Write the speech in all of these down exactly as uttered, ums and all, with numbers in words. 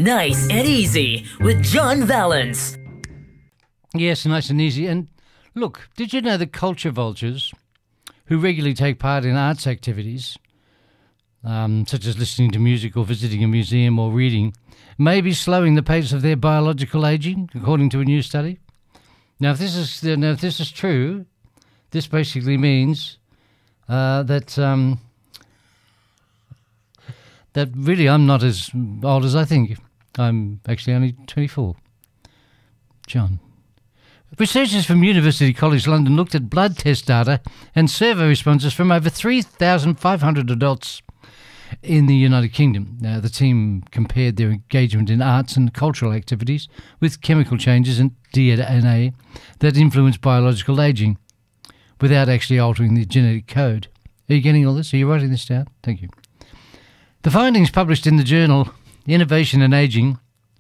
Nice and Easy with John Vallance. Yes, nice and easy. And look, did you know that culture vultures, who regularly take part in arts activities, um, such as listening to music or visiting a museum or reading, may be slowing the pace of their biological aging, according to a new study? Now, if this is now if this is true, this basically means uh, that um, that really I'm not as old as I think. I'm actually only twenty-four. John. Researchers from University College London looked at blood test data and survey responses from over three thousand five hundred adults in the United Kingdom. Now, the team compared their engagement in arts and cultural activities with chemical changes in D N A that influence biological aging without actually altering the genetic code. Are you getting all this? Are you writing this down? Thank you. The findings published in the journal Innovation and Aging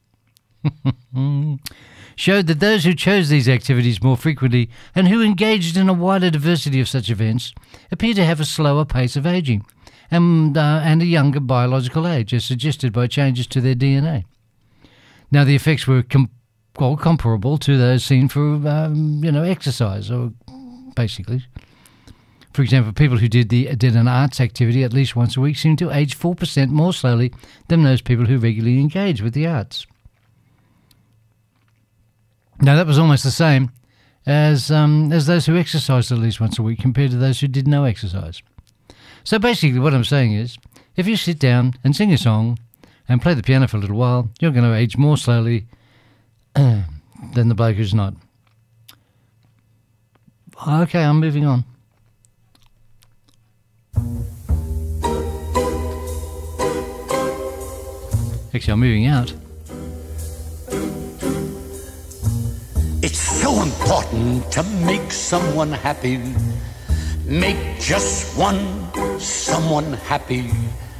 showed that those who chose these activities more frequently and who engaged in a wider diversity of such events appear to have a slower pace of aging and, uh, and a younger biological age, as suggested by changes to their D N A. Now, the effects were com- well, comparable to those seen for um, you know exercise, or basically. For example, people who did the did an arts activity at least once a week seemed to age four percent more slowly than those people who regularly engage with the arts. Now, that was almost the same as um, as those who exercised at least once a week compared to those who did no exercise. So basically what I'm saying is, if you sit down and sing a song and play the piano for a little while, you're going to age more slowly uh, than the bloke who's not. Okay, I'm moving on. Actually, I'm moving out. It's so important to make someone happy. Make just one someone happy.